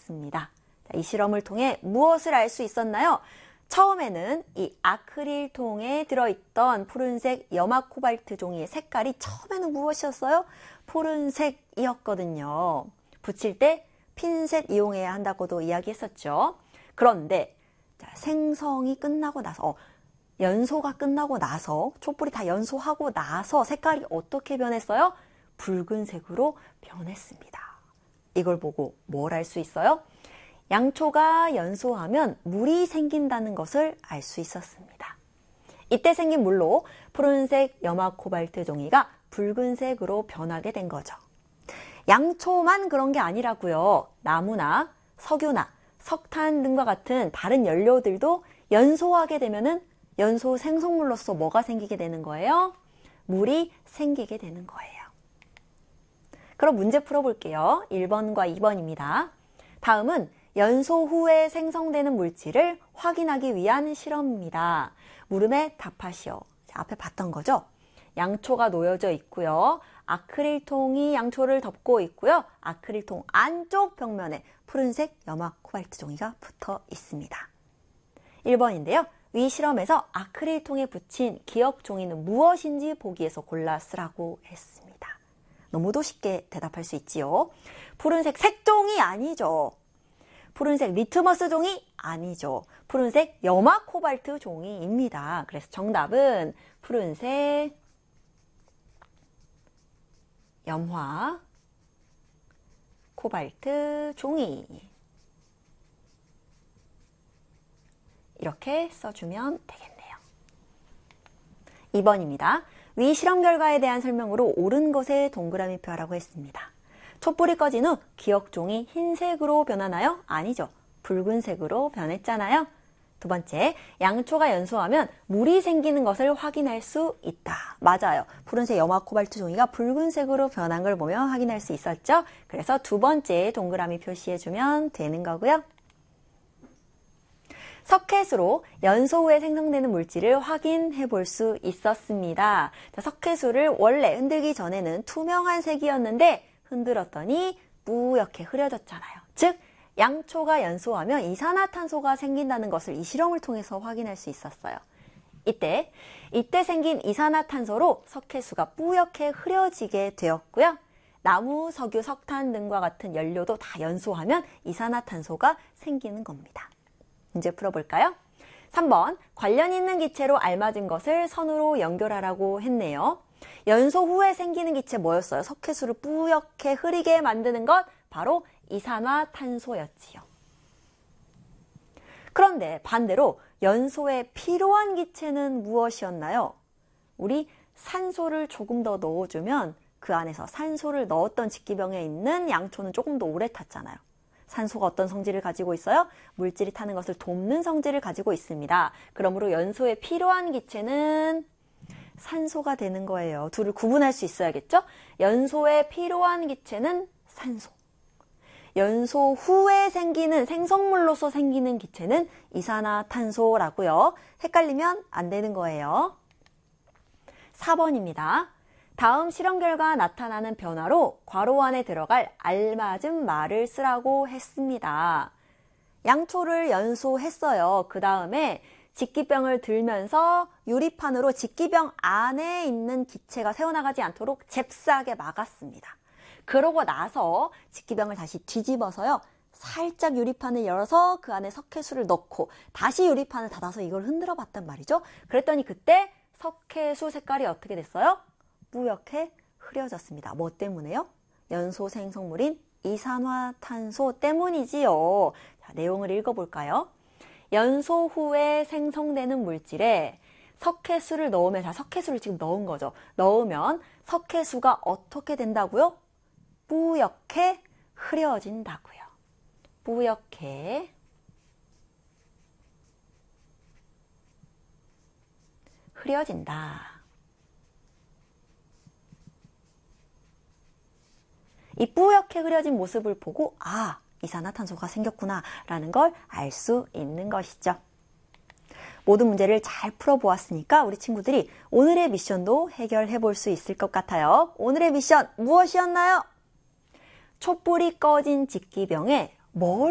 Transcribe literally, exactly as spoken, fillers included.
있었습니다. 자, 이 실험을 통해 무엇을 알 수 있었나요? 처음에는 이 아크릴통에 들어있던 푸른색 염화 코발트 종이의 색깔이 처음에는 무엇이었어요? 푸른색이었거든요. 붙일 때 핀셋 이용해야 한다고도 이야기했었죠. 그런데 자, 생성이 끝나고 나서 어, 연소가 끝나고 나서 촛불이 다 연소하고 나서 색깔이 어떻게 변했어요? 붉은색으로 변했습니다. 이걸 보고 뭘 알 수 있어요? 양초가 연소하면 물이 생긴다는 것을 알 수 있었습니다. 이때 생긴 물로 푸른색 염화 코발트 종이가 붉은색으로 변하게 된 거죠. 양초만 그런 게 아니라고요. 나무나 석유나 석탄 등과 같은 다른 연료들도 연소하게 되면은 연소 생성물로서 뭐가 생기게 되는 거예요? 물이 생기게 되는 거예요. 그럼 문제 풀어볼게요. 일 번과 이 번입니다. 다음은 연소 후에 생성되는 물질을 확인하기 위한 실험입니다. 물음에 답하시오. 자, 앞에 봤던 거죠? 양초가 놓여져 있고요. 아크릴통이 양초를 덮고 있고요. 아크릴통 안쪽 벽면에 푸른색 염화 코발트 종이가 붙어 있습니다. 일 번인데요. 위 실험에서 아크릴통에 붙인 기억 종이는 무엇인지 보기에서 골라 쓰라고 했습니다. 너무도 쉽게 대답할 수 있지요. 푸른색 색종이 아니죠. 푸른색 리트머스 종이 아니죠. 푸른색 염화 코발트 종이입니다. 그래서 정답은 푸른색 염화 코발트 종이. 이렇게 써주면 되겠네요. 이 번입니다. 위 실험 결과에 대한 설명으로 옳은 것에 동그라미 표하라고 했습니다. 촛불이 꺼진 후 기억종이 흰색으로 변하나요? 아니죠. 붉은색으로 변했잖아요. 두 번째, 양초가 연소하면 물이 생기는 것을 확인할 수 있다. 맞아요. 푸른색 염화 코발트 종이가 붉은색으로 변한 걸 보면 확인할 수 있었죠. 그래서 두 번째 동그라미 표시해주면 되는 거고요. 석회수로 연소 후에 생성되는 물질을 확인해 볼 수 있었습니다. 자, 석회수를 원래 흔들기 전에는 투명한 색이었는데 흔들었더니 뿌옇게 흐려졌잖아요. 즉, 양초가 연소하면 이산화탄소가 생긴다는 것을 이 실험을 통해서 확인할 수 있었어요. 이때, 이때 생긴 이산화탄소로 석회수가 뿌옇게 흐려지게 되었고요. 나무, 석유, 석탄 등과 같은 연료도 다 연소하면 이산화탄소가 생기는 겁니다. 문제 풀어볼까요? 삼 번, 관련 있는 기체로 알맞은 것을 선으로 연결하라고 했네요. 연소 후에 생기는 기체 뭐였어요? 석회수를 뿌옇게 흐리게 만드는 것, 바로 이산화탄소였지요. 그런데 반대로 연소에 필요한 기체는 무엇이었나요? 우리 산소를 조금 더 넣어주면 그 안에서 산소를 넣었던 직기병에 있는 양초는 조금 더 오래 탔잖아요. 산소가 어떤 성질을 가지고 있어요? 물질이 타는 것을 돕는 성질을 가지고 있습니다. 그러므로 연소에 필요한 기체는 산소가 되는 거예요. 둘을 구분할 수 있어야겠죠? 연소에 필요한 기체는 산소. 연소 후에 생기는 생성물로서 생기는 기체는 이산화탄소라고요. 헷갈리면 안 되는 거예요. 사 번입니다. 다음 실험 결과 나타나는 변화로 괄호 안에 들어갈 알맞은 말을 쓰라고 했습니다. 양초를 연소했어요. 그 다음에 직기병을 들면서 유리판으로 직기병 안에 있는 기체가 새어나가지 않도록 잽싸게 막았습니다. 그러고 나서 직기병을 다시 뒤집어서요. 살짝 유리판을 열어서 그 안에 석회수를 넣고 다시 유리판을 닫아서 이걸 흔들어 봤단 말이죠. 그랬더니 그때 석회수 색깔이 어떻게 됐어요? 뿌옇게 흐려졌습니다. 뭐 때문에요? 연소 생성물인 이산화탄소 때문이지요. 자, 내용을 읽어볼까요? 연소 후에 생성되는 물질에 석회수를 넣으면, 자, 석회수를 지금 넣은 거죠. 넣으면 석회수가 어떻게 된다고요? 뿌옇게 흐려진다고요. 뿌옇게 흐려진다. 이 뿌옇게 흐려진 모습을 보고 아, 이산화탄소가 생겼구나 라는 걸 알 수 있는 것이죠. 모든 문제를 잘 풀어보았으니까 우리 친구들이 오늘의 미션도 해결해 볼 수 있을 것 같아요. 오늘의 미션 무엇이었나요? 촛불이 꺼진 직기병에 뭘